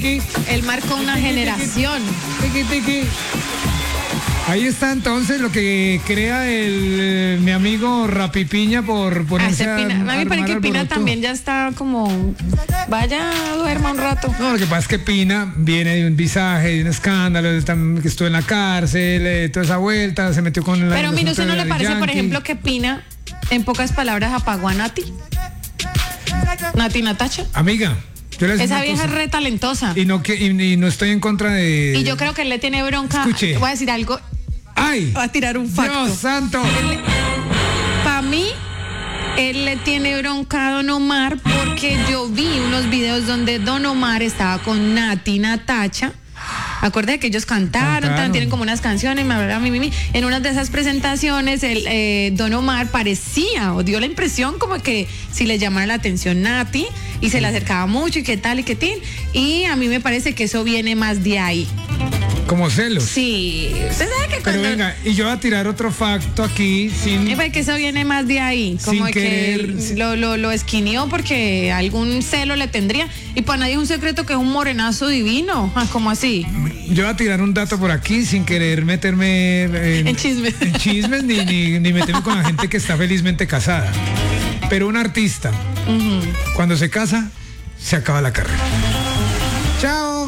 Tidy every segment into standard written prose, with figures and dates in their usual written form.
tiki. Él marcó una generación. Tiki, tiki. Ahí está entonces lo que crea mi amigo Rapipiña por ponerse A mí me parece que Pina también ya está como, vaya, duerma un rato. No, lo que pasa es que Pina viene de un visaje, de un escándalo, que estuvo en la cárcel, toda esa vuelta, se metió con la... Pero mire, ¿usted no le parece, por Yankee? ejemplo, que Pina, en pocas palabras, apagó a Nati? Nati Natacha. Amiga, yo le Esa vieja es re talentosa. y no estoy en contra de... Y yo creo que él le tiene bronca. Escuche. Voy a decir algo. ¡Ay! Voy a tirar un facto. ¡Dios santo! Para mí, él le tiene bronca a Don Omar porque yo vi unos videos donde Don Omar estaba con Nati Natacha. Acuérdate que ellos cantaron. Tienen como unas canciones, en una de esas presentaciones Don Omar parecía o dio la impresión como que si le llamara la atención Nati y se le acercaba mucho y qué tal y qué tin, y a mí me parece que eso viene más de ahí. Como celos. Sí, usted sabe que Pero cuando... venga, y yo voy a tirar otro facto aquí sin... Me parece que eso viene más de ahí, como Sin que querer. lo esquineó porque algún celo le tendría, y para nadie es un secreto que es un morenazo divino, como así. Yo voy a tirar un dato por aquí sin querer meterme En chismes. en chismes ni meterme con la gente que está felizmente casada. Pero un artista, cuando se casa, se acaba la carrera. Chao.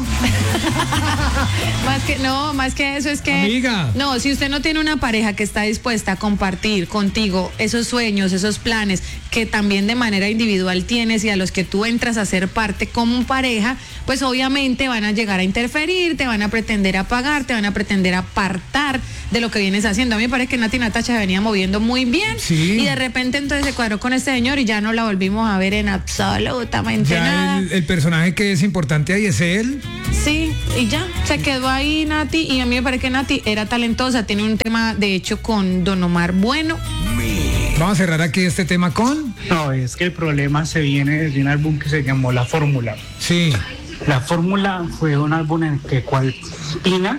Más que eso es que... Amiga. No, si usted no tiene una pareja que está dispuesta a compartir contigo esos sueños, esos planes que también de manera individual tienes y a los que tú entras a ser parte como pareja, pues obviamente van a llegar a interferir, te van a pretender apagar, te van a pretender apartar de lo que vienes haciendo. A mí me parece que Nati Natacha venía moviendo muy bien, sí, y de repente entonces se cuadró con este señor y ya no la volvimos a ver en absolutamente nada. El personaje que es importante ahí es él. Sí, y ya, se quedó ahí Nati, y a mí me parece que Nati era talentosa, tiene un tema de hecho con Don Omar bueno. Vamos a cerrar aquí este tema con... No, es que el problema se viene de un álbum que se llamó La Fórmula. Sí. La Fórmula fue un álbum en el cual Pina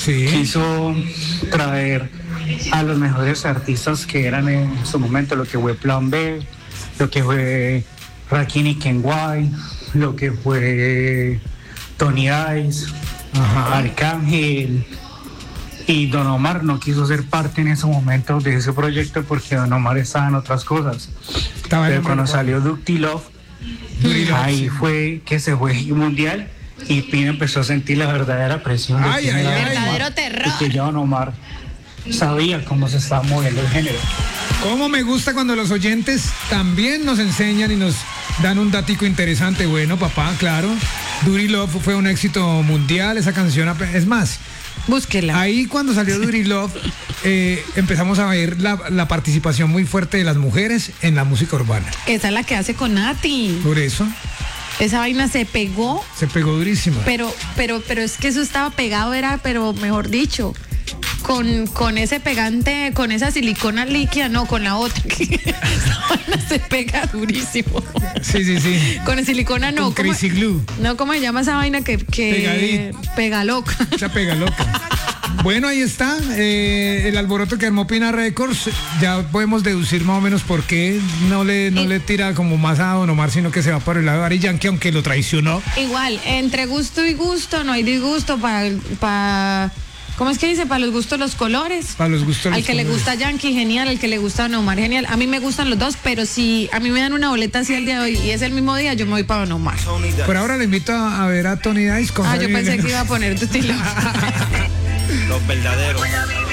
quiso traer a los mejores artistas que eran en su momento, lo que fue Plan B, lo que fue Rakim y Kenway, lo que fue Tony Dice, Arcángel, y Don Omar no quiso ser parte en ese momento de ese proyecto porque Don Omar estaba en otras cosas. Pero cuando salió Dirty Love, ahí fue que se fue mundial y Pina empezó a sentir la verdadera presión de verdadero terror, y que ya Don Omar sabía cómo se estaba moviendo el género. Cómo me gusta cuando los oyentes también nos enseñan y nos dan un datico interesante. Bueno, papá, claro, Dirty Love fue un éxito mundial, esa canción, es más, búsquela. Ahí cuando salió Dirty Love empezamos a ver la participación muy fuerte de las mujeres en la música urbana. Esa es la que hace con Nati. Por eso. Esa vaina se pegó. Se pegó durísimo. Pero es que eso estaba pegado, pero mejor dicho, con ese pegante, con esa silicona líquida, no, con la otra. Esa vaina se pega durísimo. Sí. Con el silicona no. Con Crazy Glue. No, ¿cómo se llama esa vaina que pega loca? Esa pega loca. Bueno, ahí está el alboroto que armó Pina Records. Ya podemos deducir más o menos por qué no le tira como más a Don Omar, sino que se va por el lado de Daddy Yankee, aunque lo traicionó. Igual, entre gusto y gusto no hay disgusto para ¿cómo es que dice? Para los gustos los colores. Para los gustos Al que le gusta Yankee, genial. Al que le gusta Don Omar, genial. A mí me gustan los dos, pero si a mí me dan una boleta así el día de hoy y es el mismo día, yo me voy para Don Omar. Por ahora le invito a ver a Tony Dice con yo pensé que iba a poner tu estilo. Los verdaderos.